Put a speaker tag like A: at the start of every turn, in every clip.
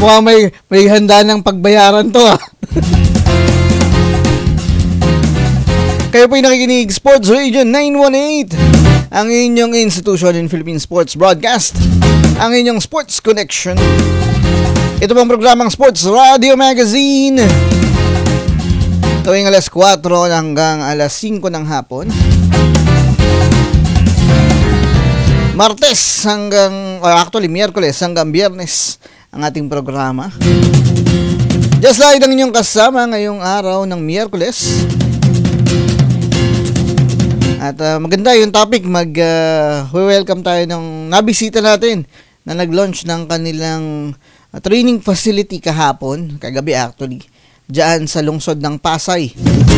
A: Mukhang may handa ng pagbayaran to ah. Kayo po'y nakikinig Sports Radio 918, ang inyong institution in Philippine Sports Broadcast, ang inyong Sports Connection. Ito pang programang Sports Radio Magazine, tuwing alas 4 hanggang alas 5 ng hapon, Martes hanggang, Miyerkules hanggang Biyernes ang ating programa. Just like ang inyong kasama ngayong araw ng Miyerkules. At maganda yung topic, welcome tayo ng nabisita natin na nag-launch ng kanilang training facility kahapon, kagabi actually, dyan sa lungsod ng Pasay.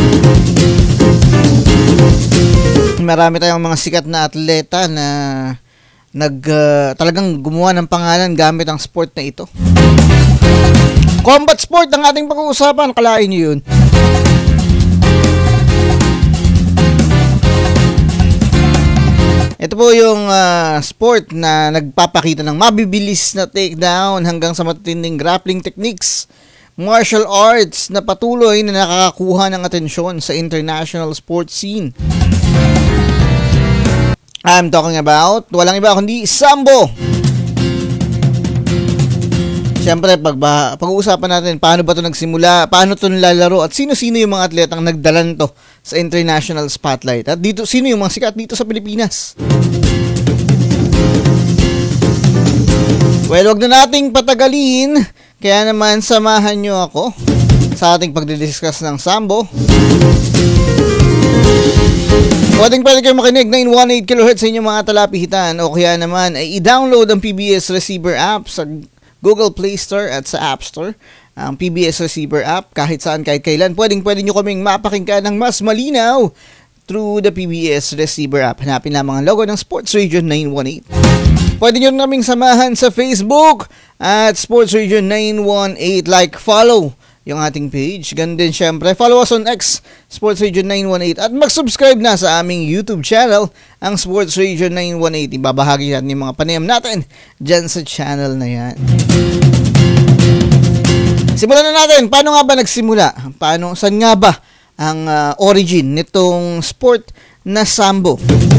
A: Marami tayong mga sikat na atleta na talagang gumawa ng pangalan gamit ang sport na ito. Combat sport ang ating pag-uusapan, kalain nyo yun. Ito po yung sport na nagpapakita ng mabibilis na takedown hanggang sa matitinding grappling techniques, martial arts na patuloy na nakakakuha ng atensyon sa international sports scene. I'm talking about walang iba kundi Sambo. Siyempre, pag-uusapan natin paano ba ito nagsimula, paano ito nilalaro, at sino-sino yung mga atletang nagdalan to sa international spotlight. At dito, sino yung mga sikat dito sa Pilipinas. Well, wag na nating patagalin, kaya naman samahan nyo ako sa ating pagdidiscuss ng Sambo. Pwede kayo makinig 918 kHz sa inyong mga talapihitan, o kaya naman ay i-download ang PBS Receiver app sa Google Play Store at sa App Store. Ang PBS Receiver app, kahit saan, kahit kailan, pwede nyo kaming mapakinggan ng mas malinaw through the PBS Receiver app. Hanapin lamang ang logo ng Sports Radio 918. Pwede nyo kaming samahan sa Facebook at Sports Radio 918. Like, follow yung ating page. Ganun din syempre, follow us on X, Sports Radio 918, at mag-subscribe na sa aming YouTube channel, ang Sports Radio 918. Ibabahagi natin yung mga panayam natin dyan sa channel na yan. Simulan na natin. Paano nga ba nagsimula? Saan nga ba ang origin nitong sport na Sambo?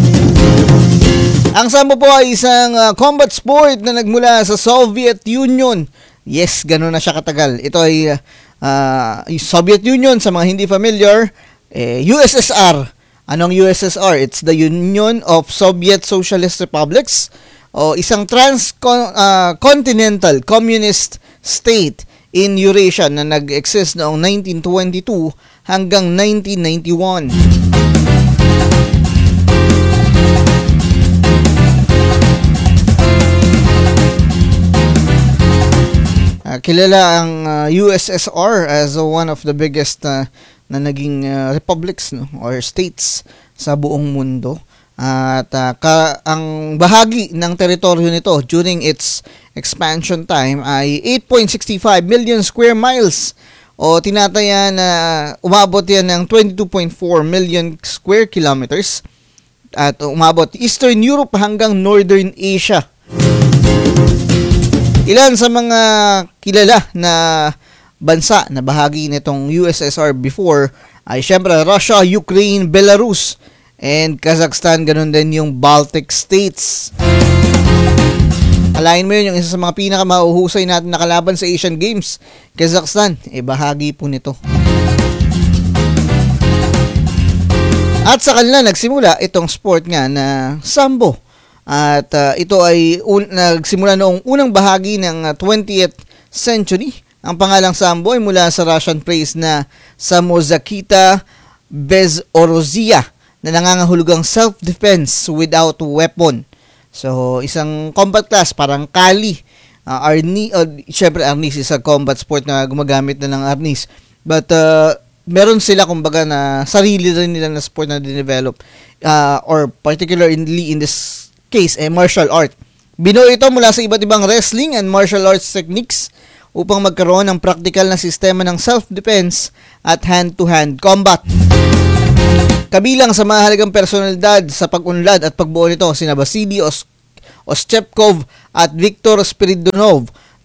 A: Ang Sambo po ay isang combat sport na nagmula sa Soviet Union. Yes, gano'n na siya katagal. Ito ay Soviet Union, sa mga hindi familiar, USSR. Anong USSR? It's the Union of Soviet Socialist Republics, o isang transcontinental communist state in Eurasia na nag-exist noong 1922 hanggang 1991. Kilala ang USSR as one of the biggest na naging republics, no, or states sa buong mundo. At ang bahagi ng teritoryo nito during its expansion time ay 8.65 million square miles, o tinataya na umabot yan ng 22.4 million square kilometers, at umabot Eastern Europe hanggang Northern Asia. Ilan sa mga kilala na bansa na bahagi nitong USSR before ay syempre Russia, Ukraine, Belarus, and Kazakhstan. Ganun din yung Baltic States. Alain mo yun, yung isa sa mga pinakamahuhusay natin na kalaban sa Asian Games, Kazakhstan, bahagi po nito. At sa kanila nagsimula itong sport nga na Sambo. At ito ay nagsimula noong unang bahagi ng 20th century. Ang pangalang Sambo ay mula sa Russian phrase na Samozakita Bezorozia, na nangangahulugang self-defense without weapon. So, isang combat class, parang Kali. Syempre, arnis is a combat sport na gumagamit na ng arnis. But, meron sila kumbaga na sarili rin nila na sport na dinevelop. Or particularly in this case, martial art. Binuo ito mula sa iba't ibang wrestling and martial arts techniques upang magkaroon ng practical na sistema ng self-defense at hand-to-hand combat. Kabilang sa mahalagang personalidad sa pag-unlad at pagbuo nito sina Vasily Oschepkov at Viktor Spiridonov,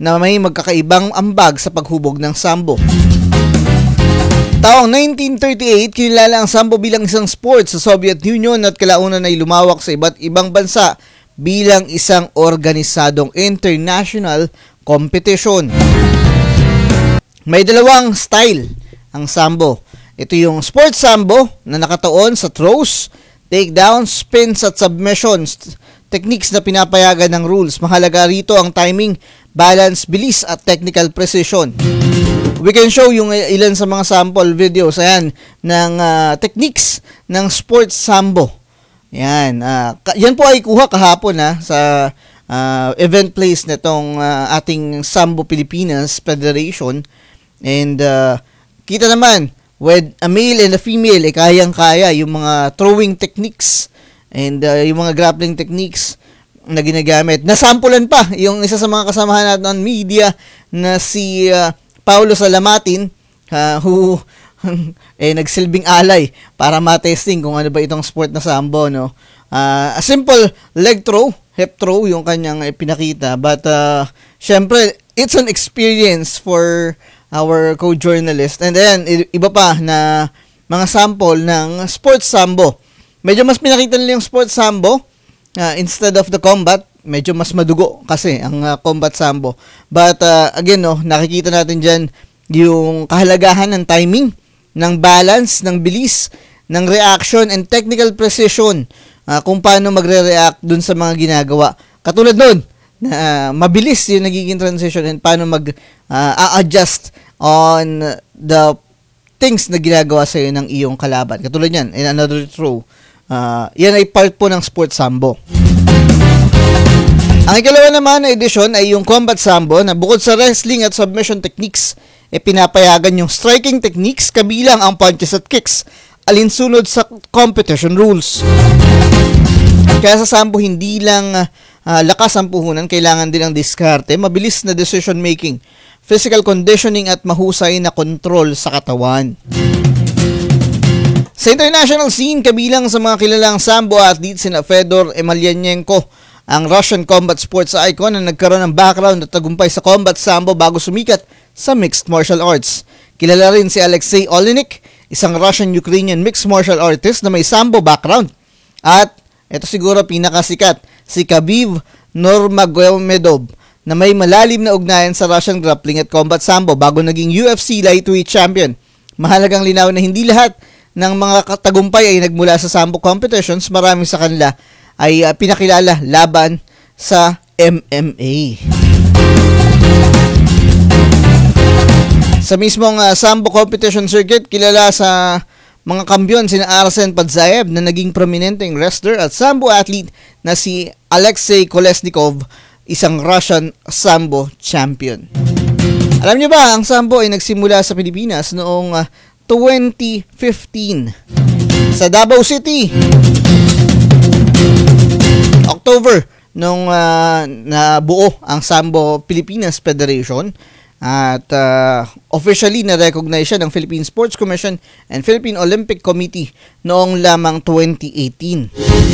A: na may magkakaibang ambag sa paghubog ng sambo. Taong 1938, kinilala ang sambo bilang isang sport sa Soviet Union at kalaunan ay lumawak sa iba't ibang bansa bilang isang organisadong international competition. May dalawang style ang sambo. Ito yung sports sambo na nakatuon sa throws, takedowns, spins at submissions, techniques na pinapayagan ng rules. Mahalaga rito ang timing, balance, bilis at technical precision. We can show yung ilan sa mga sample videos ayan ng techniques ng sports sambo. Yan, yan po ay kuha kahapon sa event place nitong ating Sambo Pilipinas Federation. And kita naman, with a male and a female, kayang-kaya yung mga throwing techniques and yung mga grappling techniques na ginagamit. Nasampulan pa yung isa sa mga kasamahan natin on media na si Paulo Salamatin, who nagsilbing alay para matesting kung ano ba itong sport na sambo, no? A simple leg throw, hip throw yung kanyang pinakita, but syempre it's an experience for our co-journalist. And then iba pa na mga sample ng sports sambo. Medyo mas pinakita nila yung sports sambo instead of the combat. Medyo mas madugo kasi ang combat sambo. But again, no, nakikita natin dyan yung kahalagahan ng timing, ng balance, ng bilis, ng reaction and technical precision, kung paano magre-react dun sa mga ginagawa. Katulad nun, mabilis yung nagiging transition and paano mag-adjust on the things na ginagawa sa'yo ng iyong kalaban. Katulad yan, in another throw. Yan ay part po ng sports sambo. Ang ikalawa naman na edisyon ay yung combat sambo na bukod sa wrestling at submission techniques, pinapayagan yung striking techniques kabilang ang punches at kicks, alinsunod sa competition rules. Kaya sa sambo, hindi lang lakas ang puhunan, kailangan din ang diskarte, mabilis na decision making, physical conditioning at mahusay na control sa katawan. Sa international scene, kabilang sa mga kilalang sambo athletes sina Fedor Emelianenko, ang Russian combat sports icon na nagkaroon ng background at tagumpay sa combat sambo bago sumikat sa mixed martial arts. Kilala rin si Alexei Olenek, isang Russian-Ukrainian mixed martial artist na may sambo background. At ito siguro pinakasikat, si Khabib Nurmagomedov na may malalim na ugnayan sa Russian grappling at combat sambo bago naging UFC lightweight champion. Mahalagang linaw na hindi lahat ng mga tagumpay ay nagmula sa sambo competitions, marami sa kanila ay pinakilala laban sa MMA. Sa mismong sambo competition circuit, kilala sa mga kampiyon sina Arsen Padzaev na naging prominenteng wrestler at sambo athlete na si Alexei Kolesnikov, isang Russian sambo champion. Alam niyo ba, ang sambo ay nagsimula sa Pilipinas noong 2015 sa Davao City. October nung nabuo ang Sambo Pilipinas Federation at officially na-recognize siya ng Philippine Sports Commission and Philippine Olympic Committee noong lamang 2018.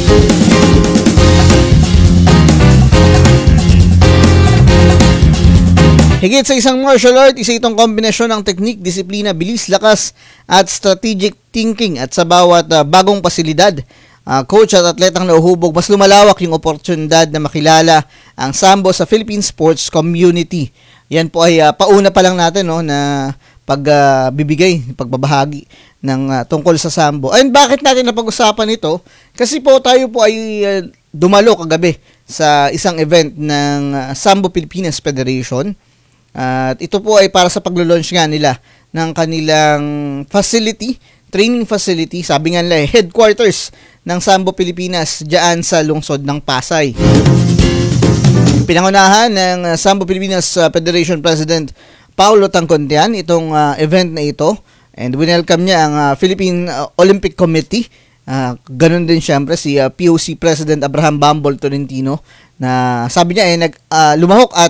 A: Higit sa isang martial art, isa itong kombinasyon ng teknik, disiplina, bilis, lakas at strategic thinking. At sa bawat bagong pasilidad, coach at atletang nauhubog, mas lumalawak yung oportunidad na makilala ang sambo sa Philippine sports community. Yan po ay pauna pa lang natin, no, na pagbabahagi ng tungkol sa sambo. And bakit natin napag-usapan ito? Kasi po tayo po ay dumalo kagabi sa isang event ng Sambo Pilipinas Federation. At ito po ay para sa paglo-launch nga nila ng kanilang facility, training facility, sabi nga nila headquarters ng Sambo Pilipinas diyan sa lungsod ng Pasay. Pinangunahan ng Sambo Pilipinas Federation President Paulo Tangcontian itong event na ito, and winelcome niya ang Philippine Olympic Committee. Ganun din siyempre si POC President Abraham Bambol Tolentino, na sabi niya lumahok at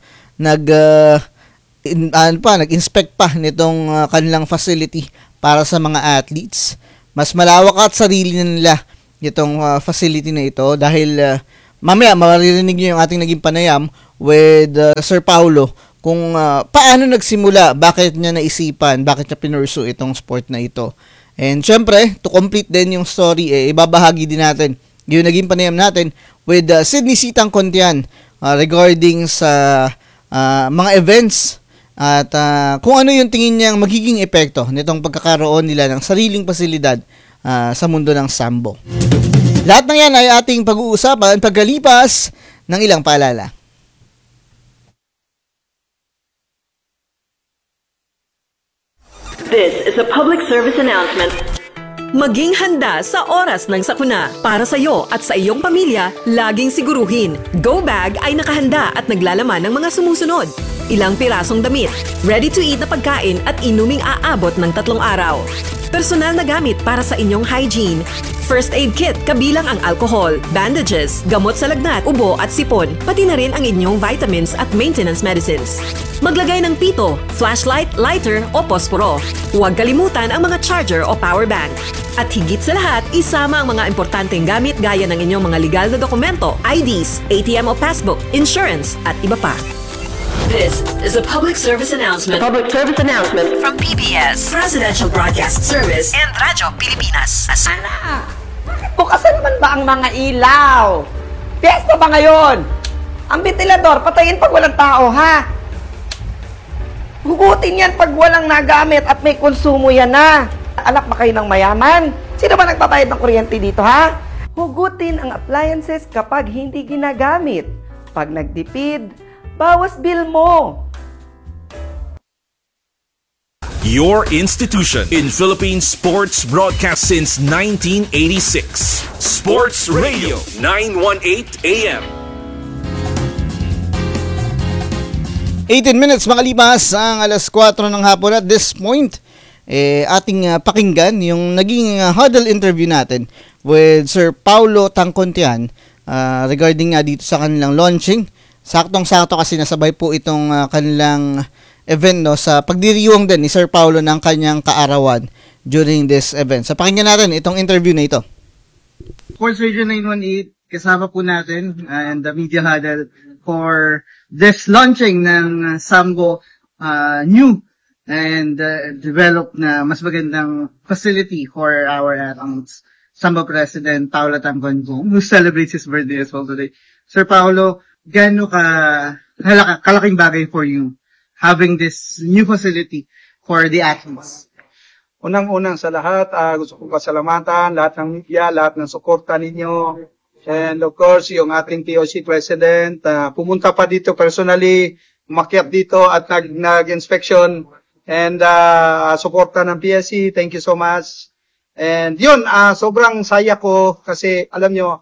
A: nag-inspect pa nitong kanilang facility para sa mga athletes. Mas malawak at sarili na nila itong facility na ito dahil mamaya maririnig niyo yung ating naging panayam with Sir Paulo kung paano nagsimula, bakit niya naisipan, bakit niya pinursue itong sport na ito. And syempre, to complete din yung story, ibabahagi din natin yung naging panayam natin with Sydney Sitang Contian regarding sa mga events at kung ano yung tingin niyang magiging epekto nitong pagkakaroon nila ng sariling pasilidad sa mundo ng sambo. Lahat ng yan ay ating pag-uusapan pagkalipas ng ilang paalala.
B: This is a public service announcement.
C: Maging handa sa oras ng sakuna. Para sa iyo at sa iyong pamilya, laging siguruhin, Go Bag ay nakahanda at naglalaman ng mga sumusunod. Ilang pirasong damit, ready-to-eat na pagkain at inuming aabot ng 3 araw. Personal na gamit para sa inyong hygiene. First aid kit kabilang ang alcohol, bandages, gamot sa lagnat, ubo at sipon, pati na rin ang inyong vitamins at maintenance medicines. Maglagay ng pito, flashlight, lighter o posporo. Huwag kalimutan ang mga charger o power bank. At higit sa lahat, isama ang mga importanteng gamit gaya ng inyong mga legal na dokumento, IDs, ATM o passbook, insurance at iba pa.
B: This is a public service announcement. Public service announcement
C: From PBS, Presidential Broadcast Service and Radyo Pilipinas.
D: Anak, bakit bukasan naman ba ang mga ilaw? Piyesta ba ngayon? Ang ventilador, patayin pag walang tao, ha? Hugutin yan pag walang nagamit at may konsumo yan na. Anak ba kayo ng mayaman? Sino ba nagbabayad ng kuryente dito, ha? Hugutin ang appliances kapag hindi ginagamit. Pag nagtipid, bawas bill mo.
E: Your institution in Philippine sports broadcast since 1986. Sports Radio 918 AM.
A: 18 minutes makalipas ang alas 4 ng hapon at this point, ating pakinggan yung naging huddle interview natin with Sir Paulo Tangcontian regarding nga dito sa kanilang launching. Saktong-sakto kasi nasabay po itong kanilang event no, sa pagdiriwang din ni Sir Paulo ng kanyang kaarawan during this event. So pakinggan natin itong interview na ito.
F: Sports Radio 918, kasama po natin and the media huddle for this launching ng Sambo new and developed na mas magandang facility for our athletes. Sambo President Paulo Tangcontian, who celebrates his birthday as well today. Sir Paulo, gaano kalaking bagay for you having this new facility for the athletes?
G: Unang-unang sa lahat, gusto kong pasalamatan lahat ng media, lahat ng suporta ninyo. And of course, yung ating POC President, pumunta pa dito personally, umakyat dito at nag-inspection and suporta ng PSC. Thank you so much. And yun, sobrang saya ko kasi alam nyo,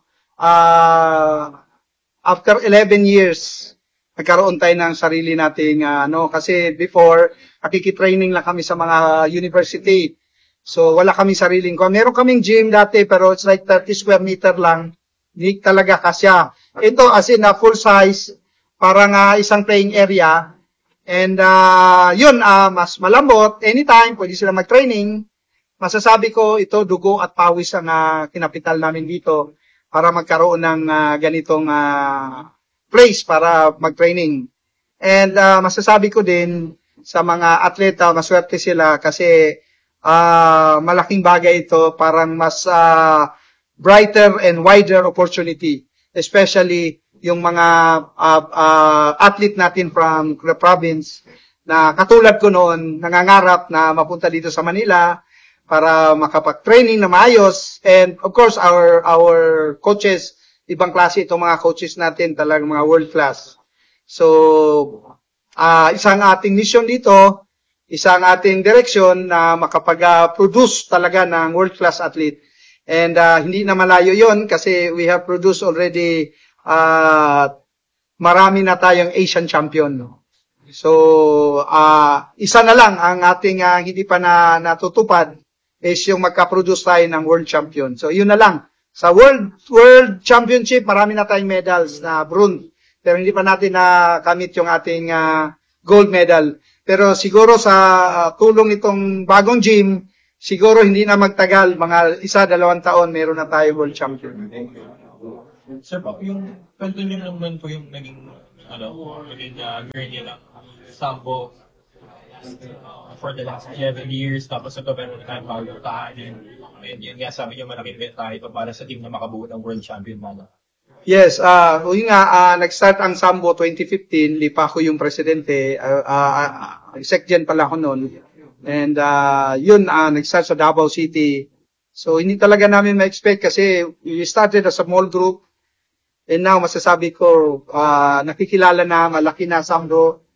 G: after 11 years, nagkaroon tayo ng sarili nating kasi before, nakikitraining lang kami sa mga university. So, wala kaming sariling. Meron kaming gym dati, pero it's like 30 square meter lang. Hindi talaga kasya. Ito, as in, full size, parang isang playing area. And, yun, mas malambot. Anytime, pwede sila mag-training. Masasabi ko, ito, dugo at pawis ang kinapital namin dito para magkaroon ng ganitong place para mag-training. And masasabi ko din sa mga atleta, maswerte sila kasi malaking bagay ito, parang mas brighter and wider opportunity, especially yung mga athlete natin from the province na katulad ko noon, nangangarap na mapunta dito sa Manila para makapag-training na maayos. And of course, our coaches, ibang klase itong mga coaches natin, talagang mga world class. So, isang ating mission dito, isang ating direction na makapag-produce talaga ng world class athlete. And hindi na malayo yon kasi we have produced already marami na tayong Asian champion. No? So, isa na lang ang ating hindi pa natutupad is yung magka-produce tayo ng world champion. So, yun na lang. Sa World Championship, marami na tayong medals na bronze. Pero hindi pa natin nakamit yung ating gold medal. Pero siguro sa tulong nitong bagong gym, siguro hindi na magtagal, mga 1-2 taon, meron na tayo world champion.
H: Sir, yung kwento nyo naman po yung naging maging journey ng sambo for the last 11 years, tapos nagkaroon tayo bagong tahanin. And yun nga, sabi niyo malaking bet tayo ito para sa team na makabuo ng world champion man.
G: Yes, yun nga, nag-start ang Sambo 2015, di pa ako yung presidente, secgen pala ako noon. And yun, nag-start sa Davao City. So hindi talaga namin ma-expect kasi we started as a small group. And now, masasabi ko, nakikilala na, malaki na Sambo.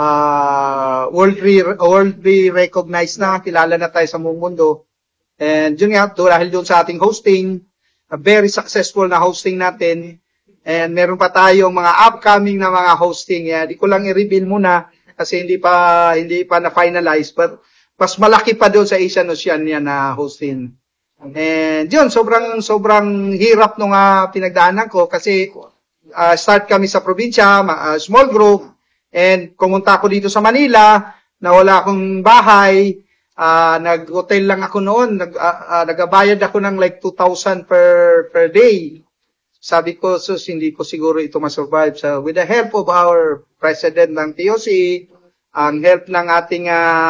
G: Worldly recognized na, kilala na tayo sa buong mundo. And yun nga, dahil doon sa ating hosting, a very successful na hosting natin. And meron pa tayong mga upcoming na mga hosting. Di ko lang i-reveal muna kasi hindi pa na-finalize. But mas malaki pa doon sa Asian Oceania na hosting. And yun, sobrang hirap nung pinagdaanan ko kasi start kami sa probinsya, small group, and pumunta ako dito sa Manila, na wala akong bahay, nag-hotel lang ako noon, nagabayad ako ng like 2,000 per day. Sabi ko, sus, hindi ko siguro ito masurvive. So, with the help of our president ng TOC, ang help ng ating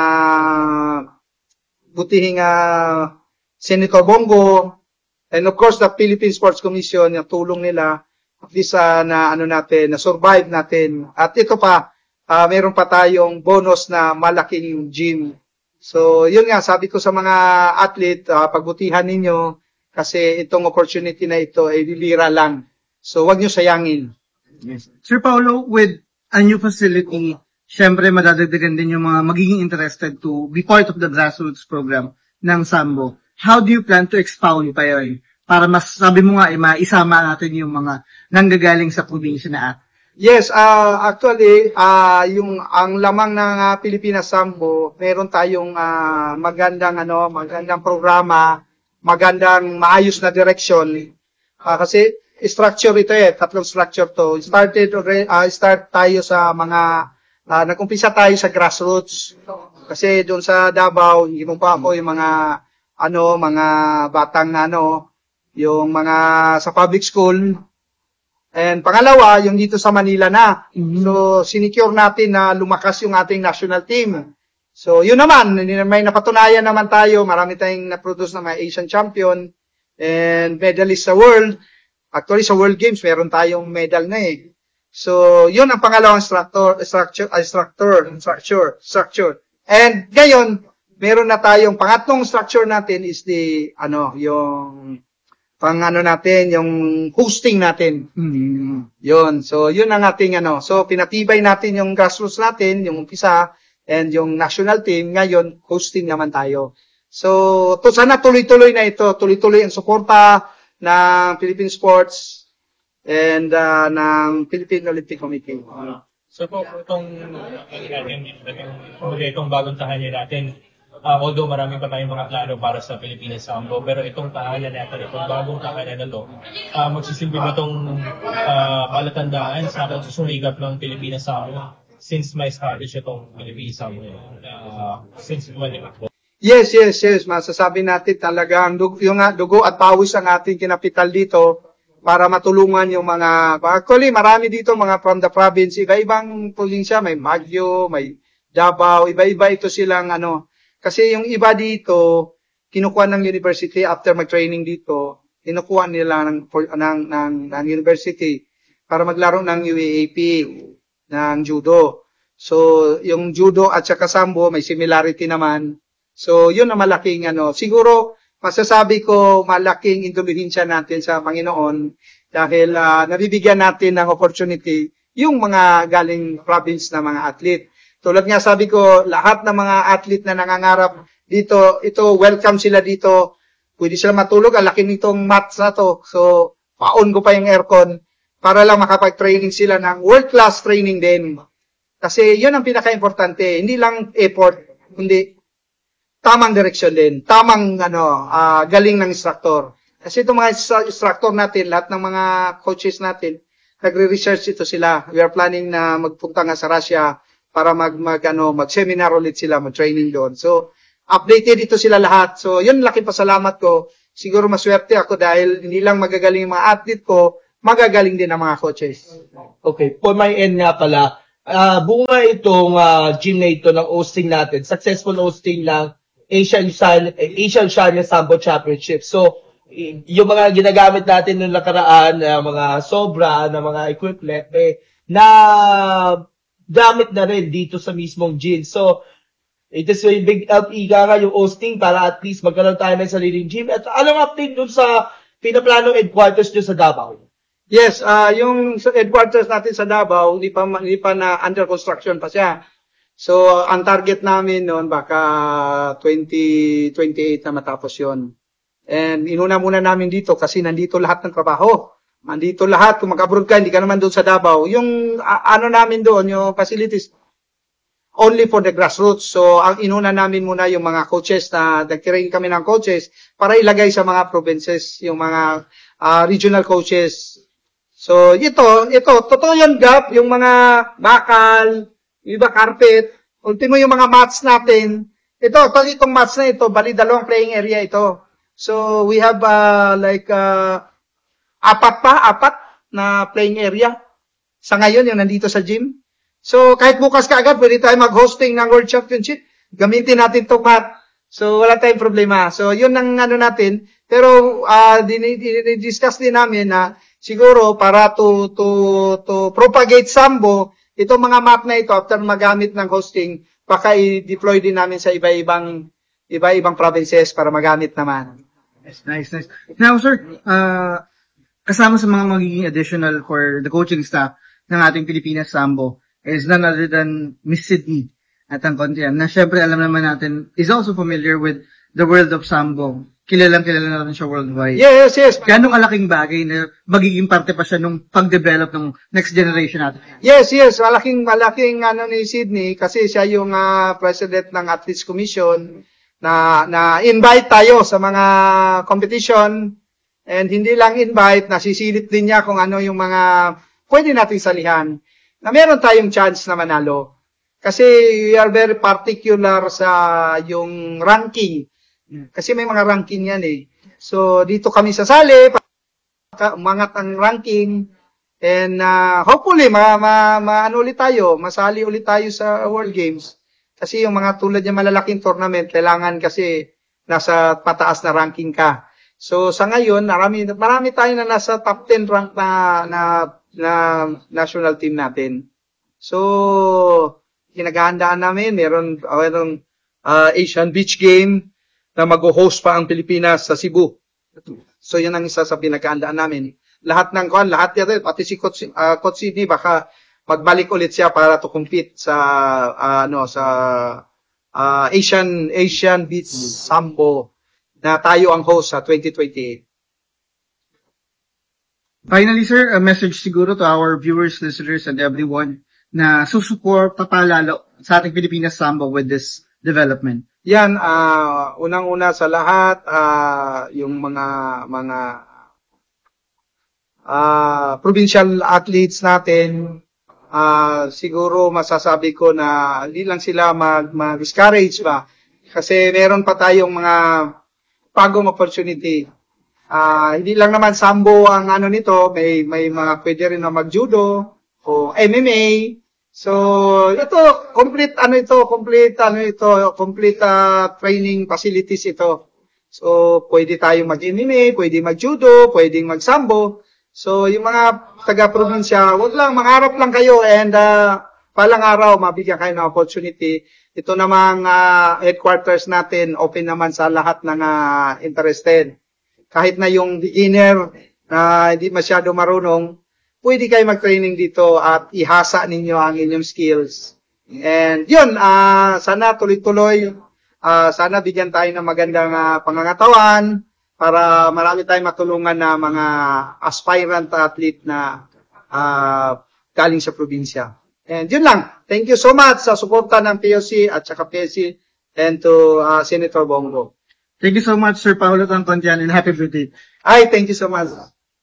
G: butihing Senator Bongo, and of course, the Philippine Sports Commission, yung tulong nila, at least na-survive natin. At ito pa, meron pa tayong bonus na malaking gym. So, yun nga, sabi ko sa mga athlete, pagbutihan ninyo, kasi itong opportunity na ito ay bibira lang. So, wag nyo sayangin.
F: Yes. Sir Paulo, with a new facility, syempre madadagdagan din yung mga magiging interested to be part of the grassroots program ng Sambo. How do you plan to expound pa yun? Para mas, sabi mo nga, maisama natin yung mga nanggagaling sa probinsya na at.
G: Yes, actually, ang lamang ng Pilipinas Sambo, meron tayong magandang programa, magandang maayos na direction. Kasi structure ito tatlong structure to. Start tayo sa nag-umpisa tayo sa grassroots. Kasi doon sa Davao, hindi mo pa ako yung mga batang yung mga sa public school. And pangalawa, yung dito sa Manila na. So, sinecure natin na lumakas yung ating national team. So, yun naman, may napatunayan naman tayo. Marami tayong na-produce na mga Asian champion and medalist sa world. Actually, sa World Games, meron tayong medal na So, yun ang pangalawang structure. And ngayon, meron na tayong pangatlong structure natin is yung yung hosting natin. Yun. So, yun ang ating So, pinatibay natin yung grassroots natin, yung umpisa, and yung national team. Ngayon, hosting naman tayo. So, sana tuloy-tuloy na ito. Tuloy-tuloy ang suporta ng Philippine Sports and ng Philippine Olympic Committee.
H: So po, itong bagong tahanan natin, although marami pa tayong mga plano para sa Pilipinas Sambo, pero itong tahanan natin, itong bagong tahanan na to, magsisilbi ba itong palatandaan sa susumikap ng Pilipinas Sambo since may establish itong Pilipinas Sambo since when po?
G: Yes. Masasabi natin talagang yung dugo at pawis ang ating kinapital dito para matulungan yung actually marami dito mga from the province, iba-ibang probinsya, may Baguio, may Davao, iba-iba ito silang kasi yung iba dito, kinukuha ng university after mag-training dito, kinukuha nila ng university para maglaro ng UAAP, ng judo. So, yung judo at saka sambo, may similarity naman. So, yun ang malaking siguro, masasabi ko malaking indulhensya natin sa Panginoon dahil nabibigyan natin ng opportunity yung mga galing province na mga athlete. Tulad nga sabi ko, lahat ng mga athlete na nangangarap dito, welcome sila dito. Pwede sila matulog, ang laki nitong mats na to. So, paon ko pa yung aircon para lang makapag-training sila ng world-class training din. Kasi yun ang pinaka-importante. Hindi lang effort, kundi tamang direksyon din, tamang galing ng instructor. Kasi itong mga instructor natin, lahat ng mga coaches natin, nagre-research ito sila. We are planning na magpunta nga sa Russia para mag-seminar ulit sila, mag-training doon. So, updated ito sila lahat. So, yun laking pasalamat ko. Siguro maswerte ako dahil hindi lang magagaling yung mga athlete ko, magagaling din ang mga coaches.
I: Okay, for my end nga pala, bunga itong gym na ito ng hosting natin, successful hosting ng Asian China Sambo Championship. So, yung mga ginagamit natin noong nakaraan, mga sobra, na mga equipment, na gamit na rin dito sa mismong gym. So, it is a big help nga yung hosting para at least magkaroon tayo ng sariling gym. At anong update dun sa pinaplanong headquarters nyo sa Davao?
G: Yes, yung headquarters natin sa Davao, hindi pa na under construction pa siya. So, ang target namin noon baka 2028 na matapos yon. And inuna muna namin dito kasi nandito lahat ng trabaho. Nandito lahat, kung mag-abroad ka, hindi ka naman doon sa Davao. Yung namin doon, yung facilities, only for the grassroots. So, ang inuna namin muna yung mga coaches na nag-train kami ng coaches para ilagay sa mga provinces, yung mga regional coaches. So, ito, totoo yun, Gap, yung mga bakal, iba carpet, ultimo yung mga mats natin. Itong mats na ito, bali dalawang playing area ito. So, we have apat na playing area. Sa ngayon, yung nandito sa gym. So, kahit bukas kaagad, pwede tayo mag-hosting ng World Championship. Gamitin natin itong mat. So, wala tayong problema. So, yun ang natin. Pero, discuss din namin na siguro para to propagate Sambo, itong mga mat na ito, after magamit ng hosting, baka i-deploy din namin sa iba-ibang provinces para magamit naman.
F: Yes, nice. Now, sir, kasama sa mga magiging additional for the coaching staff ng ating Pilipinas Sambo is none other than Miss Sydney at ang Contian, na syempre alam naman natin is also familiar with the world of Sambo. Kilala natin siya worldwide.
G: Yes.
F: Ganong kalaking bagay na magiging parte pa siya nung pag-develop ng next generation natin.
G: Yes. Malaking ni Sydney kasi siya yung president ng Athletes Commission na invite tayo sa mga competition, and hindi lang invite, nasisilip din niya kung ano yung mga pwede nating salihan na meron tayong chance na manalo. Kasi we are very particular sa yung ranking. Kasi may mga ranking yan eh. So, dito kami sasali, umangat ang ranking, and hopefully, masali ulit tayo sa World Games. Kasi yung mga tulad yung malalaking tournament, kailangan kasi nasa pataas na ranking ka. So, sa ngayon, marami tayo na nasa top 10 rank na national team natin. So, kinagahandaan namin, meron Asian Beach Game na mag-host pa ang Pilipinas sa Cebu. So, yan ang isa sa pinagahandaan namin. Lahat yan, pati si Coach Sidney, baka magbalik ulit siya para to compete sa Asian Beach Sambo na tayo ang host sa 2028.
F: Finally, sir, a message siguro to our viewers, listeners, and everyone na susupport papalalo sa ating Pilipinas Sambo with this development.
G: Yan, unang-una sa lahat, yung mga provincial athletes natin, siguro masasabi ko na hindi lang sila mag-discourage ba, kasi meron pa tayong mga bagong opportunity. Hindi lang naman Sambo ang nito, may mga pwede rin na mag-judo o MMA. So, complete training facilities ito. So, pwede tayong mag-MMA, pwede mag-judo, pwedeng mag-sambo. So, yung mga taga-probinsya, wag lang, mangarap lang kayo, and palang araw, mabigyan kayo ng opportunity. Ito namang headquarters natin, open naman sa lahat ng interested. Kahit na yung beginner na hindi masyado marunong, pwede kayo mag-training dito at ihasa ninyo ang inyong skills. And yun, sana tuloy-tuloy, sana bigyan tayo ng magandang pangangatawan para marami tayong matulungan na mga aspirant athlete na galing sa probinsya. And yun lang. Thank you so much sa suporta ng POC at saka PSC and to Senator Bongo.
F: Thank you so much, Sir Paulo Tangcontian, and happy birthday.
G: Ay, thank you so much.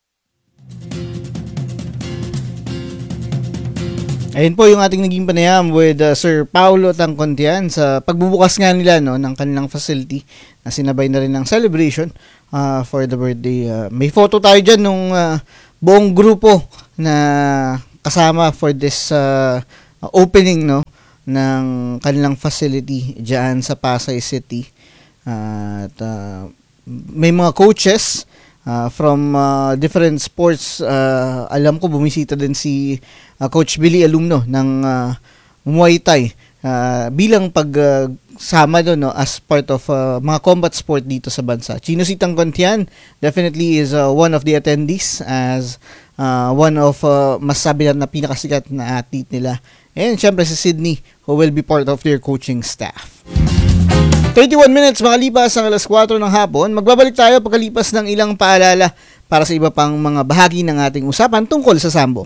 A: Ayun po yung ating naging panayam with Sir Paulo Tangcontian sa pagbubukas nga nila ng kanilang facility na sinabay na rin ng celebration for the birthday. May photo tayo dyan nung buong grupo na kasama for this opening ng kanilang facility diyan sa Pasay City. At may mga coaches from different sports. Alam ko bumisita din si Coach Billy Alumno ng Muay Thai bilang pagsama doon as part of mga combat sport dito sa bansa. Chino Sitang Contian definitely is one of the attendees as one of masasabi na pinakasikat na athlete nila. And syempre si Sydney who will be part of their coaching staff. 31 minutes makalipas ang alas 4 ng hapon. Magbabalik tayo pagkalipas ng ilang paalala para sa iba pang mga bahagi ng ating usapan tungkol sa sambo.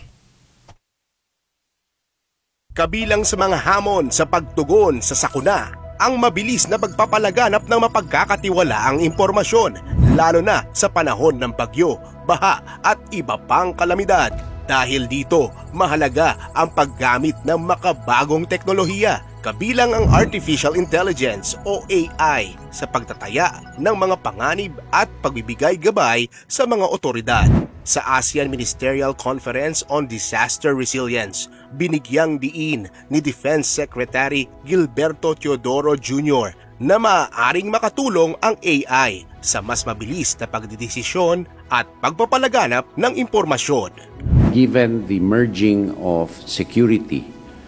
J: Kabilang sa mga hamon sa pagtugon sa sakuna, ang mabilis na pagpapalaganap ng mapagkakatiwalaang impormasyon, lalo na sa panahon ng bagyo, baha at iba pang kalamidad. Dahil dito, mahalaga ang paggamit ng makabagong teknolohiya, kabilang ang Artificial Intelligence o AI sa pagtataya ng mga panganib at pagbibigay gabay sa mga otoridad. Sa ASEAN Ministerial Conference on Disaster Resilience, binigyang diin ni Defense Secretary Gilberto Teodoro Jr. na maaaring makatulong ang AI sa mas mabilis na pagdidesisyon at pagpapalaganap ng impormasyon.
K: Given the merging of security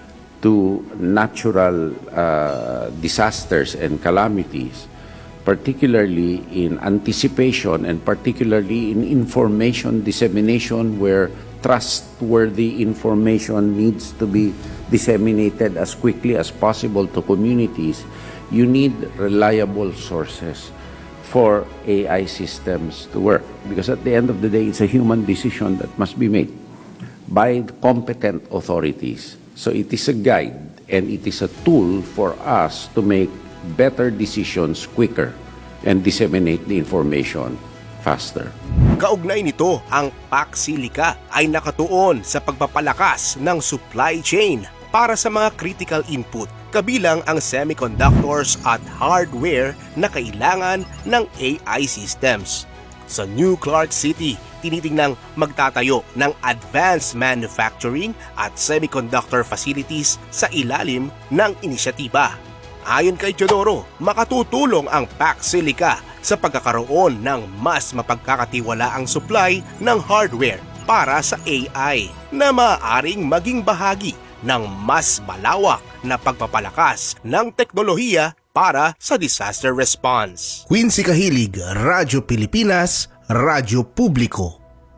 K: to natural disasters and calamities, particularly in anticipation and particularly in information dissemination where trustworthy information needs to be disseminated as quickly as possible to communities, you need reliable sources for AI systems to work. Because at the end of the day, it's a human decision that must be made by competent authorities. So it is a guide and it is a tool for us to make better decisions quicker and disseminate the information faster.
J: Kaugnay nito, ang PAC-SILICA ay nakatuon sa pagpapalakas ng supply chain para sa mga critical input, kabilang ang semiconductors at hardware na kailangan ng AI systems. Sa New Clark City, tinitingnang magtatayo ng advanced manufacturing at semiconductor facilities sa ilalim ng inisyatiba. Ayon kay Teodoro, makatutulong ang PAC-SILICA sa pagkakaroon ng mas mapagkakatiwalaang supply ng hardware para sa AI na maaaring maging bahagi ng mas malawak na pagpapalakas ng teknolohiya para sa disaster response.
L: Quincy Kahilig, Radyo Pilipinas, Radyo Publiko.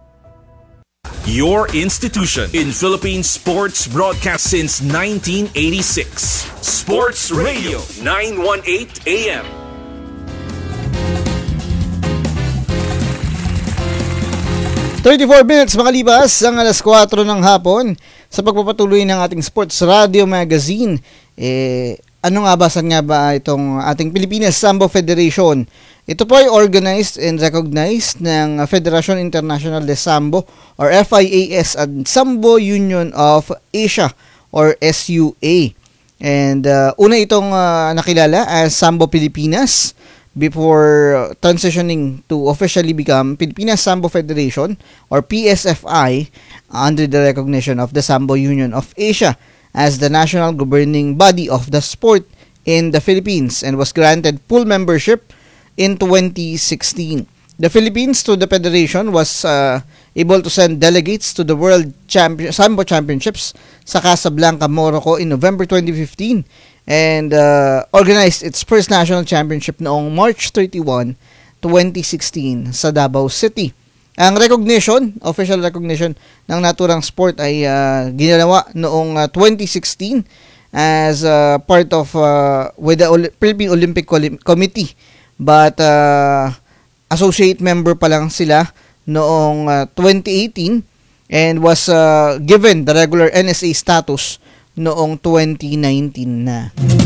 E: Your institution in Philippine sports broadcast since 1986. Sports Radio 918 AM.
A: minutes makalipas ang alas 4 ng hapon sa pagpapatuloy ng ating sports radio magazine. Ano nga ba, saan nga ba itong ating Pilipinas Sambo Federation? Ito po ay organized and recognized ng Federation International de Sambo or FIAS at Sambo Union of Asia or SUA. And una itong nakilala as Sambo Pilipinas before transitioning to officially become Pilipinas Sambo Federation or PSFI under the recognition of the Sambo Union of Asia as the national governing body of the sport in the Philippines and was granted full membership in 2016. The Philippines to the Federation was able to send delegates to the World Sambo Championships sa Casablanca, Morocco in November 2015 and organized its first national championship noong March 31, 2016 sa Davao City. Ang official recognition ng naturang sport ay ginagawa noong 2016 as part of with the Philippine Olympic Committee, but associate member pa lang sila noong 2018 and was given the regular NSA status noong 2019 na.